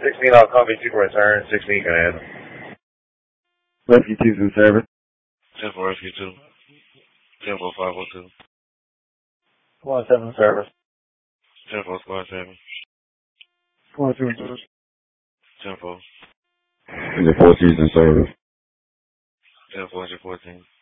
16 I'll copy, 2 for return, 16 can handle. Rescue 2's in service. 10 for rescue 2. 10 for 502. Squad 7 in service. 10 for squad 7. Squad 2 in service. 10 for. And the 14's in service. 10 for 14.